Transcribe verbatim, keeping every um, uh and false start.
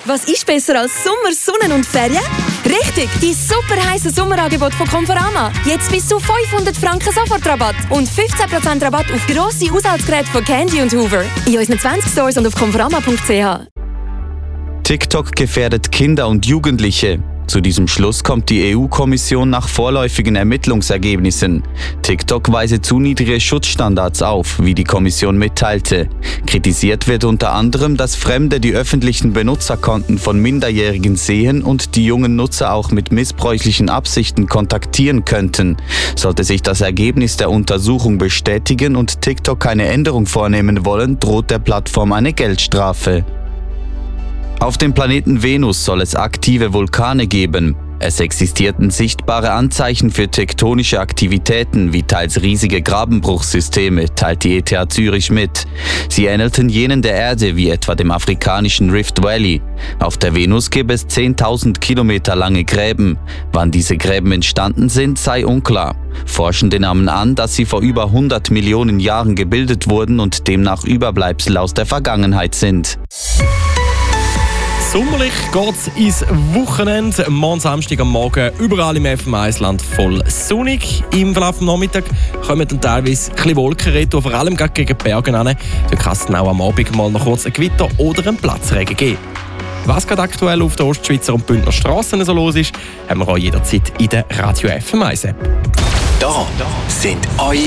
Was ist besser als Sommer, Sonne und Ferien? Richtig, die super heiße Sommerangebot von Conforama. Jetzt bis zu fünfhundert Franken Sofortrabatt und fünfzehn Prozent Rabatt auf grosse Haushaltsgeräte von Candy und Hoover. In unseren zwanzig Stores und auf conforama punkt c h. TikTok gefährdet Kinder und Jugendliche. Zu diesem Schluss kommt die E U-Kommission nach vorläufigen Ermittlungsergebnissen. TikTok weise zu niedrige Schutzstandards auf, wie die Kommission mitteilte. Kritisiert wird unter anderem, dass Fremde die öffentlichen Benutzerkonten von Minderjährigen sehen und die jungen Nutzer auch mit missbräuchlichen Absichten kontaktieren könnten. Sollte sich das Ergebnis der Untersuchung bestätigen und TikTok keine Änderung vornehmen wollen, droht der Plattform eine Geldstrafe. Auf dem Planeten Venus soll es aktive Vulkane geben. Es existierten sichtbare Anzeichen für tektonische Aktivitäten wie teils riesige Grabenbruchssysteme, teilt die E T H Zürich mit. Sie ähnelten jenen der Erde, wie etwa dem afrikanischen Rift Valley. Auf der Venus gäbe es zehntausend Kilometer lange Gräben. Wann diese Gräben entstanden sind, sei unklar. Forschende nahmen an, dass sie vor über hundert Millionen Jahren gebildet wurden und demnach Überbleibsel aus der Vergangenheit sind. Sommerlich geht's ins Wochenende. Morgen Samstag am Morgen überall im F M eins-Land voll sonnig. Im Verlauf des Nachmittags kommen dann teilweise ein bisschen Wolken rein, vor allem gegen die Berge an. Da kann es dann auch am Abend mal noch kurz ein Gewitter oder einen Platzregen geben. Was gerade aktuell auf der Ostschweizer und Bündner Strassen so los ist, haben wir auch jederzeit in der Radio F M eins App. Da sind eure